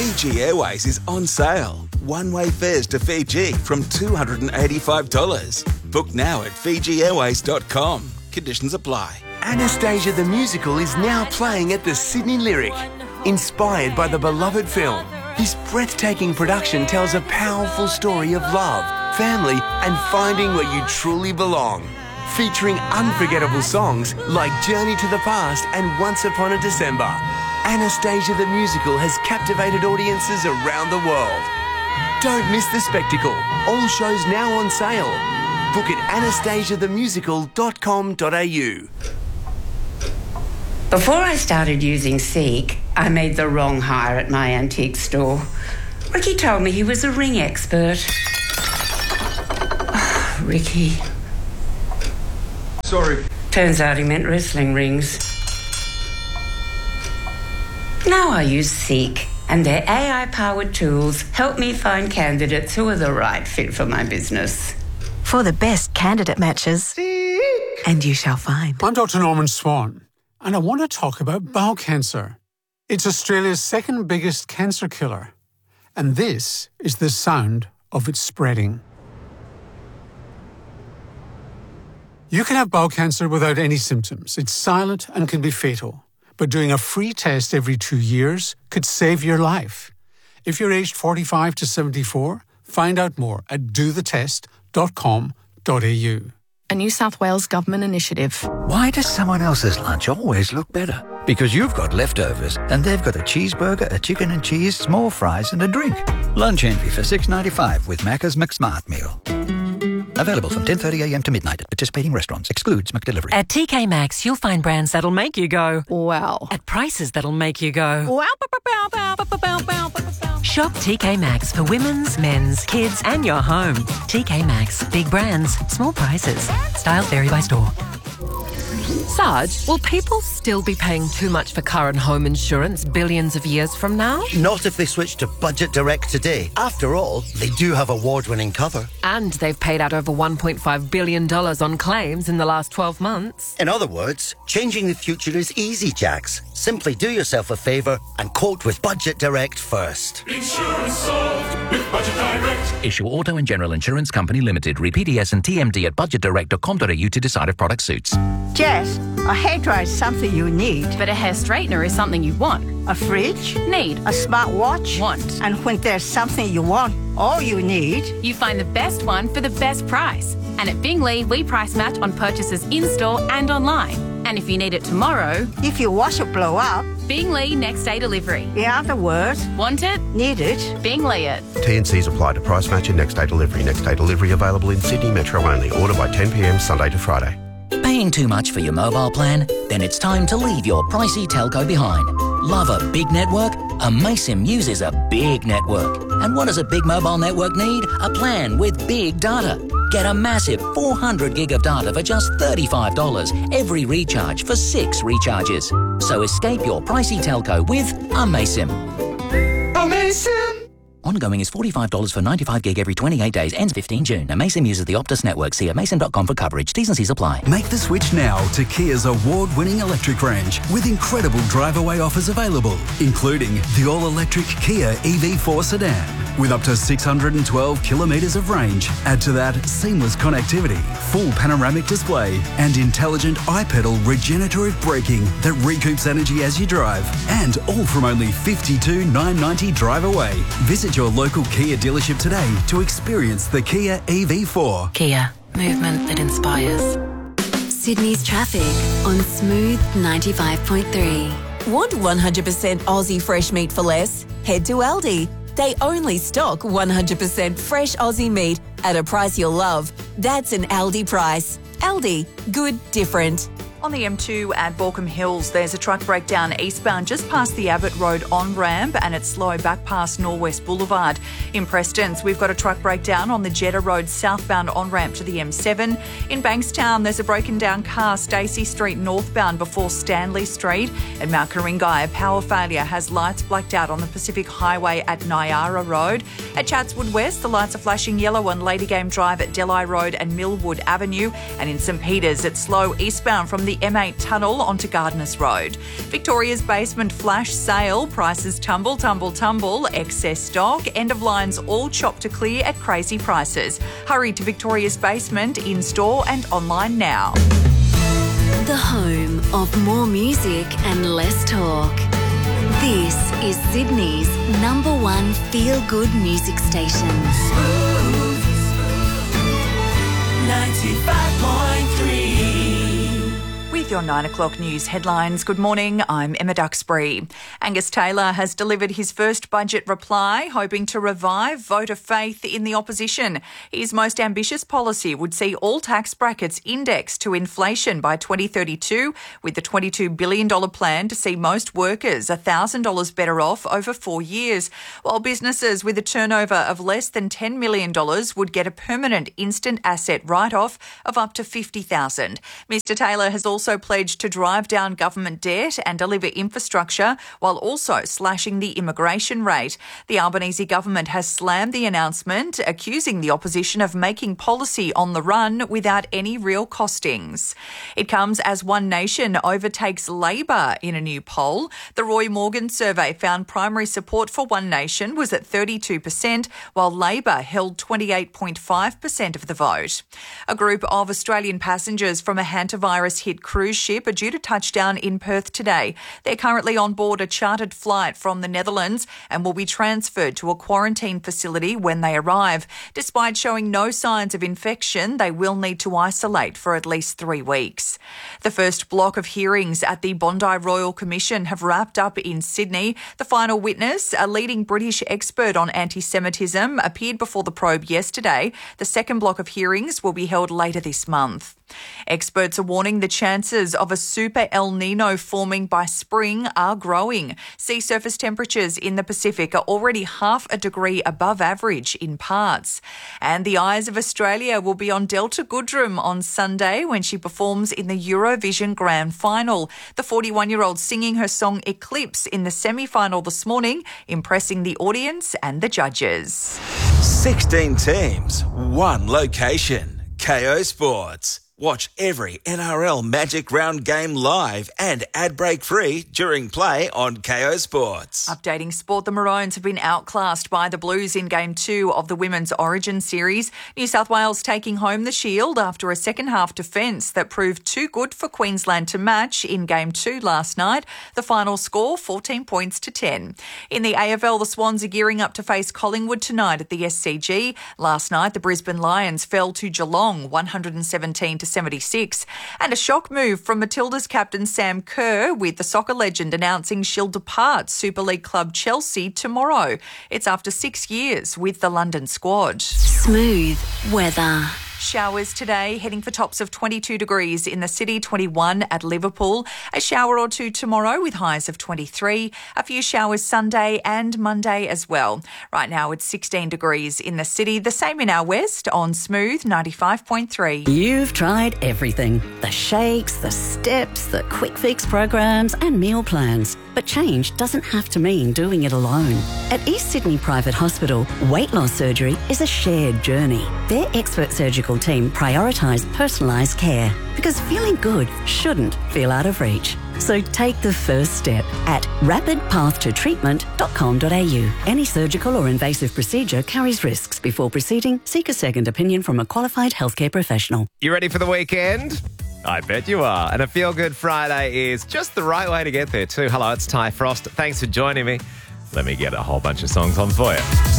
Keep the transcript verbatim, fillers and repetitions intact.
Fiji Airways is on sale. One-way fares to Fiji from two hundred eighty-five dollars. Book now at fiji airways dot com. Conditions apply. Anastasia the Musical is now playing at the Sydney Lyric. Inspired by the beloved film, this breathtaking production tells a powerful story of love, family and finding where you truly belong. Featuring unforgettable songs like Journey to the Past and Once Upon a December, Anastasia the Musical has captivated audiences around the world. Don't miss the spectacle. All shows now on sale. Book at anastasia the musical dot com dot a u. Before I started using Seek, I made the wrong hire at my antique store. Ricky told me he was a ring expert. Oh, Ricky. Sorry. Turns out he meant wrestling rings. Now I use Seek, and their A I-powered tools help me find candidates who are the right fit for my business. For the best candidate matches. Seek. And you shall find. I'm Doctor Norman Swan, and I want to talk about bowel cancer. It's Australia's second biggest cancer killer, and this is the sound of it spreading. You can have bowel cancer without any symptoms. It's silent and can be fatal. But doing a free test every two years could save your life. If you're aged forty-five to seventy-four, find out more at do the test dot com dot a u. A New South Wales government initiative. Why does someone else's lunch always look better? Because you've got leftovers and they've got a cheeseburger, a chicken and cheese, small fries and a drink. Lunch envy for six dollars ninety-five with Macca's McSmart Meal. Available from ten thirty a m to midnight at participating restaurants. Excludes McDelivery. At T K Maxx, you'll find brands that'll make you go, wow. At prices that'll make you go, wow. Shop T K Maxx for women's, men's, kids and your home. T K Maxx. Big brands, small prices. Styles vary by store. Sarge, will people still be paying too much for car and home insurance billions of years from now? Not if they switch to Budget Direct today. After all, they do have award-winning cover. And they've paid out over one point five billion dollars on claims in the last twelve months. In other words, changing the future is easy, Jax. Simply do yourself a favour and quote with Budget Direct first. Insurance solved with Budget Direct. Issue Auto and General Insurance Company Limited. Read P D S and T M D at budget direct dot com dot a u to decide if product suits. Jess, a hairdryer is something you need. But a hair straightener is something you want. A fridge? Need. A smartwatch? Want. And when there's something you want, all you need... You find the best one for the best price. And at Bingley, we price match on purchases in-store and online. And if you need it tomorrow... If your washer blow up... Bingley next day delivery. In other words... Want it? Need it? Bingley it. T and Cs apply to price match and next day delivery. Next day delivery available in Sydney Metro only. Order by ten p m Sunday to Friday. Paying too much for your mobile plan? Then it's time to leave your pricey telco behind. Love a big network? Amaysim uses a big network. And what does a big mobile network need? A plan with big data. Get a massive four hundred gig of data for just thirty-five dollars every recharge for six recharges. So escape your pricey telco with Amaysim. Amaysim! Ongoing is forty-five dollars for ninety-five gig every twenty-eight days. Ends fifteenth June. Amaysim uses the Optus network. See amaysim dot com for coverage. T's and C's apply. Make the switch now to Kia's award-winning electric range with incredible drive-away offers available, including the all-electric Kia E V four sedan with up to six hundred twelve kilometres of range. Add to that seamless connectivity, full panoramic display and intelligent iPedal regenerative braking that recoups energy as you drive. And all from only fifty-two thousand nine hundred ninety drive away. Visit your local Kia dealership today to experience the Kia E V four. Kia, movement that inspires. Sydney's traffic on Smooth ninety-five point three. Want one hundred percent Aussie fresh meat for less? Head to Aldi. They only stock one hundred percent fresh Aussie meat at a price you'll love. That's an Aldi price. Aldi, good, different. On the M two at Baulkham Hills, there's a truck breakdown eastbound just past the Abbott Road on-ramp and it's slow back past Norwest Boulevard. In Prestons, we've got a truck breakdown on the Jeddah Road southbound on-ramp to the M seven. In Bankstown, there's a broken down car Stacey Street northbound before Stanley Street. At Mount Karingai, a power failure has lights blacked out on the Pacific Highway at Nyara Road. At Chatswood West, the lights are flashing yellow on Lady Game Drive at Delhi Road and Millwood Avenue. And in St Peters, it's slow eastbound from the the M eight tunnel onto Gardners Road. Victoria's basement flash sale, prices tumble, tumble, tumble, excess stock, end of lines all chopped to clear at crazy prices. Hurry to Victoria's basement in-store and online now. The home of more music and less talk. This is Sydney's number one feel-good music station. ninety-five point three. With your nine o'clock news headlines, good morning, I'm Emma Duxbury. Angus Taylor has delivered his first budget reply, hoping to revive voter faith in the opposition. His most ambitious policy would see all tax brackets indexed to inflation by twenty thirty-two, with the twenty-two billion dollars plan to see most workers one thousand dollars better off over four years, while businesses with a turnover of less than ten million dollars would get a permanent instant asset write-off of up to fifty thousand dollars. Mister Taylor has also also pledged to drive down government debt and deliver infrastructure while also slashing the immigration rate. The Albanese government has slammed the announcement, accusing the opposition of making policy on the run without any real costings. It comes as One Nation overtakes Labor in a new poll. The Roy Morgan survey found primary support for One Nation was at thirty-two percent, while Labor held twenty-eight point five percent of the vote. A group of Australian passengers from a hantavirus-hit cruise ship are due to touch down in Perth today. They're currently on board a chartered flight from the Netherlands and will be transferred to a quarantine facility when they arrive. Despite showing no signs of infection, they will need to isolate for at least three weeks. The first block of hearings at the Bondi Royal Commission have wrapped up in Sydney. The final witness, a leading British expert on anti-Semitism, appeared before the probe yesterday. The second block of hearings will be held later this month. Experts are warning the chances of a super El Nino forming by spring are growing. Sea surface temperatures in the Pacific are already half a degree above average in parts. And the eyes of Australia will be on Delta Goodrem on Sunday when she performs in the Eurovision Grand Final. The forty-one-year-old singing her song Eclipse in the semi-final this morning, impressing the audience and the judges. sixteen teams, one location. K O Sports. Watch every N R L Magic Round game live and ad break free during play on K O Sports. Updating sport, the Maroons have been outclassed by the Blues in Game two of the Women's Origin Series. New South Wales taking home the shield after a second-half defence that proved too good for Queensland to match in Game two last night. The final score, fourteen points to ten. In the A F L, the Swans are gearing up to face Collingwood tonight at the S C G. Last night, the Brisbane Lions fell to Geelong, one hundred seventeen to seventy-six. And a shock move from Matilda's captain Sam Kerr, with the soccer legend announcing she'll depart Super League club Chelsea tomorrow. It's after six years with the London squad. Smooth weather. Showers today, heading for tops of twenty-two degrees in the city, twenty-one at Liverpool. A shower or two tomorrow with highs of twenty-three. A few showers Sunday and Monday as well. Right now it's sixteen degrees in the city, the same in our west on Smooth ninety-five point three. You've tried everything. The shakes, the steps, the quick fix programs and meal plans. But change doesn't have to mean doing it alone. At East Sydney Private Hospital, weight loss surgery is a shared journey. Their expert surgical team prioritise personalised care because feeling good shouldn't feel out of reach. So take the first step at rapid path to treatment dot com dot a u. Any surgical or invasive procedure carries risks. Before proceeding, seek a second opinion from a qualified healthcare professional. You ready for the weekend? I bet you are. And a Feel Good Friday is just the right way to get there too. Hello, it's Ty Frost. Thanks for joining me. Let me get a whole bunch of songs on for you.